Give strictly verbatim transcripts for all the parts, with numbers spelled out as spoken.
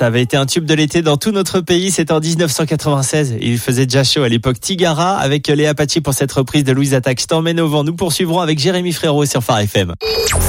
Ça avait été un tube de l'été dans tout notre pays. C'était en dix-neuf cent quatre-vingt-seize. Il faisait déjà chaud à l'époque. Tigara avec Léa Pachi pour cette reprise de Louise Attaque. Je t'emmène au vent. Nous poursuivrons avec Jérémy Frérot sur Phare F M.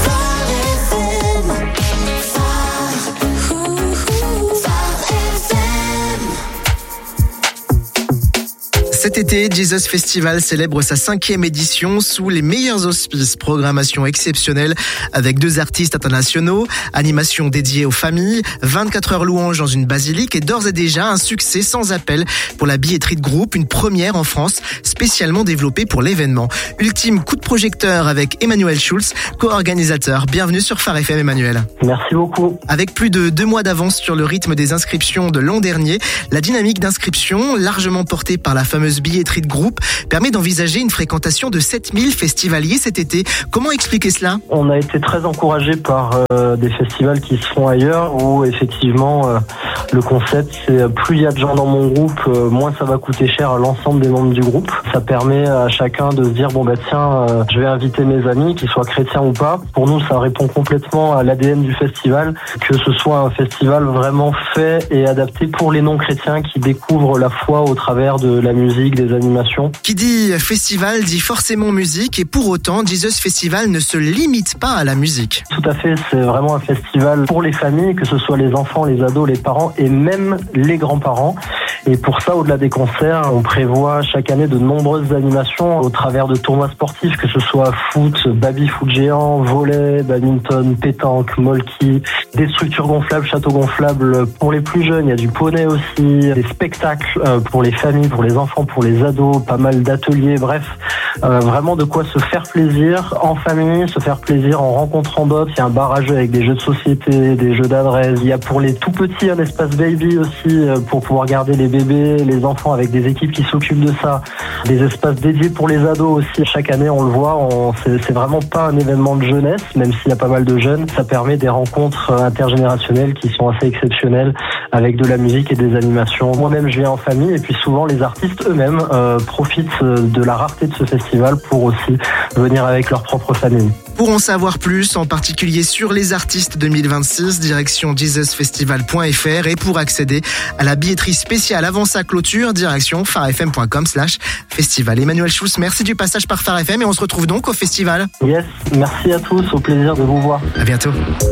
Cet été, Jesus Festival célèbre sa cinquième édition sous les meilleurs auspices. Programmation exceptionnelle avec deux artistes internationaux, animation dédiée aux familles, vingt-quatre heures louanges dans une basilique et d'ores et déjà un succès sans appel pour la billetterie de groupe, une première en France spécialement développée pour l'événement. Ultime coup de projecteur avec Emmanuel Schulz, co-organisateur. Bienvenue sur Phare F M, Emmanuel. Merci beaucoup. Avec plus de deux mois d'avance sur le rythme des inscriptions de l'an dernier, la dynamique d'inscription, largement portée par la fameuse billetterie de groupe, permet d'envisager une fréquentation de sept mille festivaliers cet été. Comment expliquer cela ? On a été très encouragés par euh, des festivals qui se font ailleurs où effectivement euh, le concept c'est plus il y a de gens dans mon groupe, euh, moins ça va coûter cher à l'ensemble des membres du groupe. Ça permet à chacun de se dire bon bah tiens euh, je vais inviter mes amis, qu'ils soient chrétiens ou pas. Pour nous ça répond complètement à l'A D N du festival, que ce soit un festival vraiment fait et adapté pour les non-chrétiens qui découvrent la foi au travers de la musique, des animations. Qui dit festival dit forcément musique et pour autant, Jesus Festival ne se limite pas à la musique. Tout à fait, c'est vraiment un festival pour les familles, que ce soit les enfants, les ados, les parents et même les grands-parents. Et pour ça, au-delà des concerts, on prévoit chaque année de nombreuses animations au travers de tournois sportifs, que ce soit foot, baby-foot géant, volley, badminton, pétanque, molki, des structures gonflables, châteaux gonflables pour les plus jeunes. Il y a du poney aussi, des spectacles pour les familles, pour les enfants, pour les ados, pas mal d'ateliers, bref, euh, vraiment de quoi se faire plaisir en famille, se faire plaisir en rencontrant d'autres. Il y a un bar à jeux avec des jeux de société, des jeux d'adresse. Il y a pour les tout petits un espace baby aussi euh, pour pouvoir garder les bébés, les enfants avec des équipes qui s'occupent de ça. Des espaces dédiés pour les ados aussi. Chaque année, on le voit, on, c'est, c'est vraiment pas un événement de jeunesse, même s'il y a pas mal de jeunes. Ça permet des rencontres intergénérationnelles qui sont assez exceptionnelles avec de la musique et des animations. Moi-même, je viens en famille et puis souvent les artistes eux-mêmes euh, profitent de la rareté de ce festival pour aussi venir avec leur propre famille. Pour en savoir plus, en particulier sur les artistes deux mille vingt-six, direction jesus festival point f r et pour accéder à la billetterie spéciale avant sa clôture, direction pharefm point com slash festival. Emmanuel Schulz, merci du passage par Phare F M et on se retrouve donc au festival. Yes, merci à tous, au plaisir de vous voir. À bientôt.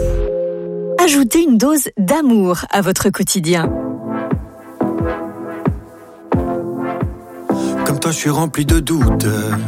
Ajoutez une dose d'amour à votre quotidien. Comme toi, je suis rempli de doutes.